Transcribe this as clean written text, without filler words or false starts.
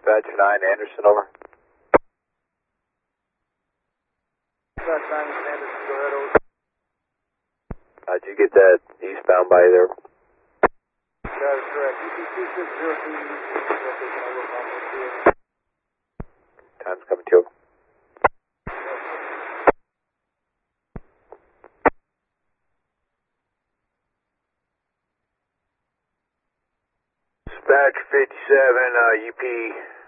Dispatcher 9, Anderson, over. Dispatch 9, Anderson, go ahead, over. Did you get that eastbound by there? That is correct. UP2602, Time's coming to you. Dispatch 57, UP